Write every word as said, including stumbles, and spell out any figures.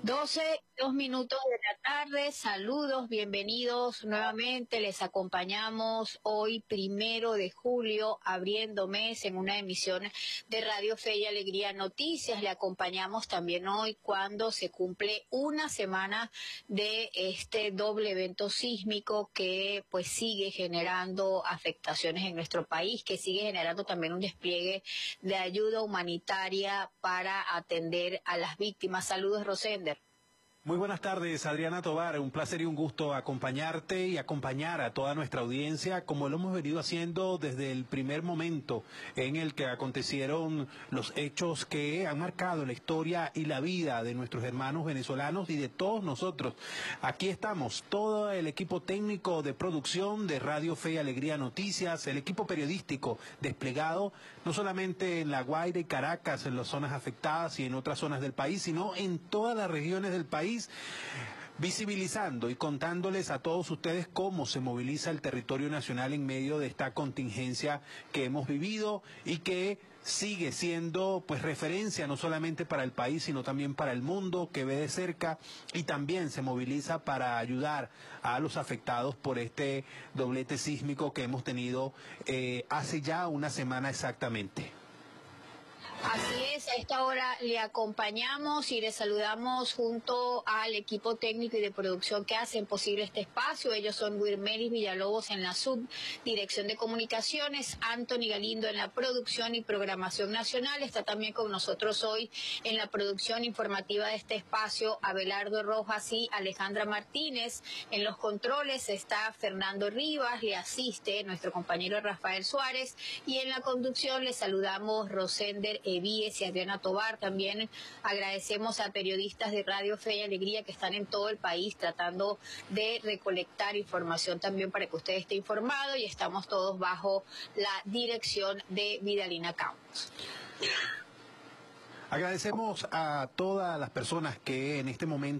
doce, dos minutos de la tarde, saludos, bienvenidos nuevamente, les acompañamos hoy primero de julio, abriendo mes en una emisión de Radio Fe y Alegría Noticias, le acompañamos también hoy cuando se cumple una semana de este doble evento sísmico que pues sigue generando afectaciones en nuestro país, que sigue generando también un despliegue de ayuda humanitaria para atender a las víctimas. Saludos, Rosender. Muy buenas tardes, Adriana Tovar. Un placer y un gusto acompañarte y acompañar a toda nuestra audiencia, como lo hemos venido haciendo desde el primer momento en el que acontecieron los hechos que han marcado la historia y la vida de nuestros hermanos venezolanos y de todos nosotros. Aquí estamos, todo el equipo técnico de producción de Radio Fe y Alegría Noticias, el equipo periodístico desplegado no solamente en La Guaira y Caracas, en las zonas afectadas y en otras zonas del país, sino en todas las regiones del país, visibilizando y contándoles a todos ustedes cómo se moviliza el territorio nacional en medio de esta contingencia que hemos vivido y que sigue siendo pues referencia no solamente para el país sino también para el mundo, que ve de cerca y también se moviliza para ayudar a los afectados por este doblete sísmico que hemos tenido eh, hace ya una semana exactamente. Así es, a esta hora le acompañamos y le saludamos junto al equipo técnico y de producción que hacen posible este espacio. Ellos son Wirmelis Villalobos en la subdirección de comunicaciones, Anthony Galindo en la producción y programación nacional. Está también con nosotros hoy en la producción informativa de este espacio Abelardo Rojas y Alejandra Martínez. En los controles está Fernando Rivas, le asiste nuestro compañero Rafael Suárez y en la conducción le saludamos Rosender Evíes y Adriana Tovar. También agradecemos a periodistas de Radio Fe y Alegría que están en todo el país tratando de recolectar información también para que usted esté informado, y estamos todos bajo la dirección de Vidalina Campos. Agradecemos a todas las personas que en este momento